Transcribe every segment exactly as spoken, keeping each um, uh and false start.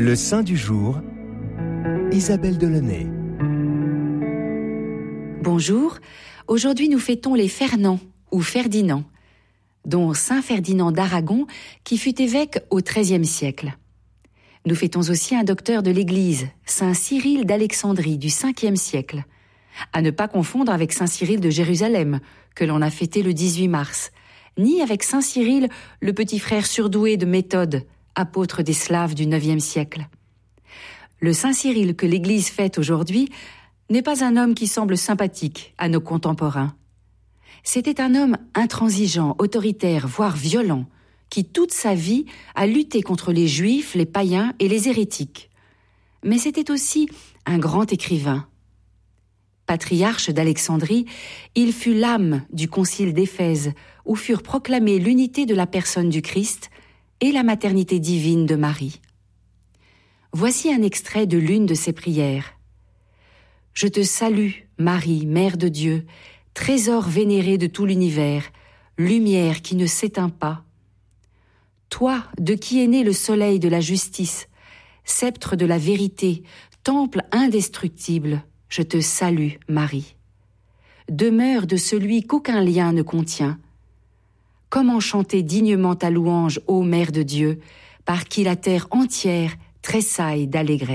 Le saint du jour, Isabelle Delaunay. Bonjour, aujourd'hui nous fêtons les Fernand ou Ferdinand, dont saint Ferdinand d'Aragon qui fut évêque au treizième siècle. Nous fêtons aussi un docteur de l'Église, saint Cyril d'Alexandrie du cinquième siècle, à ne pas confondre avec saint Cyril de Jérusalem, que l'on a fêté le dix-huit mars, ni avec saint Cyril, le petit frère surdoué de Méthode, apôtre des Slaves du neuvième siècle. Le saint Cyril que l'Église fête aujourd'hui n'est pas un homme qui semble sympathique à nos contemporains. C'était un homme intransigeant, autoritaire, voire violent, qui toute sa vie a lutté contre les Juifs, les païens et les hérétiques. Mais c'était aussi un grand écrivain. Patriarche d'Alexandrie, il fut l'âme du concile d'Éphèse, où furent proclamées l'unité de la personne du Christ et la maternité divine de Marie. Voici un extrait de l'une de ses prières. « Je te salue, Marie, Mère de Dieu, trésor vénéré de tout l'univers, lumière qui ne s'éteint pas. Toi, de qui est né le soleil de la justice, sceptre de la vérité, temple indestructible, je te salue, Marie. Demeure de celui qu'aucun lien ne contient. Comment chanter dignement ta louange, ô Mère de Dieu, par qui la terre entière tressaille d'allégresse. »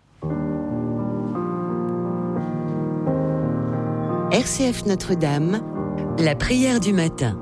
R C F Notre-Dame, la prière du matin.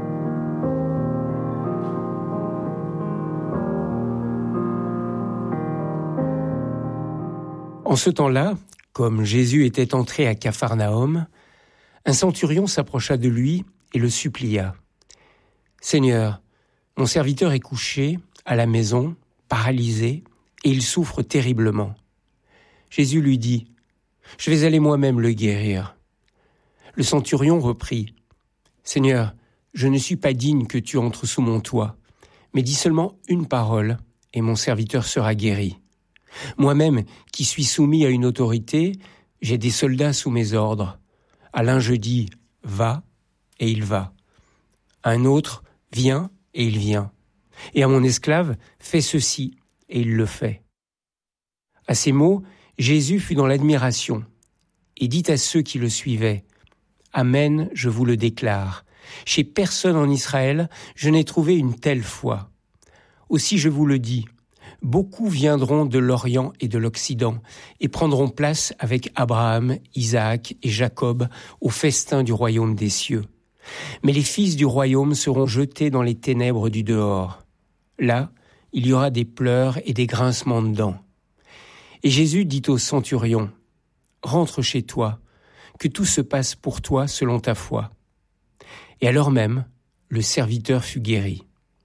En ce temps-là, comme Jésus était entré à Capharnaüm, un centurion s'approcha de lui et le supplia. « Seigneur, mon serviteur est couché à la maison, paralysé, et il souffre terriblement. » Jésus lui dit, « Je vais aller moi-même le guérir. » Le centurion reprit, « Seigneur, je ne suis pas digne que tu entres sous mon toit, mais dis seulement une parole, et mon serviteur sera guéri. Moi-même, qui suis soumis à une autorité, j'ai des soldats sous mes ordres. À l'un je dis, va, et il va. À un autre, viens, et il vient. Et à mon esclave, fais ceci, et il le fait. » À ces mots, Jésus fut dans l'admiration, et dit à ceux qui le suivaient, « Amen, je vous le déclare. Chez personne en Israël, je n'ai trouvé une telle foi. Aussi je vous le dis, beaucoup viendront de l'Orient et de l'Occident et prendront place avec Abraham, Isaac et Jacob au festin du royaume des cieux. Mais les fils du royaume seront jetés dans les ténèbres du dehors. Là, il y aura des pleurs et des grincements de dents. » Et Jésus dit au centurion, « Rentre chez toi, que tout se passe pour toi selon ta foi. » Et à l'heure même, le serviteur fut guéri.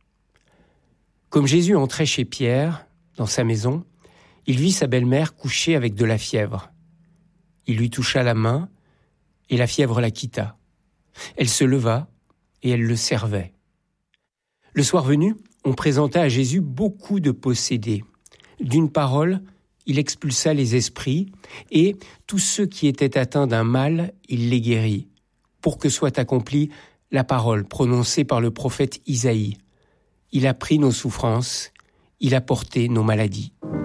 Comme Jésus entrait chez Pierre, dans sa maison, il vit sa belle-mère couchée avec de la fièvre. Il lui toucha la main, et la fièvre la quitta. Elle se leva, et elle le servait. Le soir venu, on présenta à Jésus beaucoup de possédés. D'une parole, il expulsa les esprits, et tous ceux qui étaient atteints d'un mal, il les guérit, pour que soit accomplie la parole prononcée par le prophète Isaïe. Il a pris nos souffrances, il a porté nos maladies.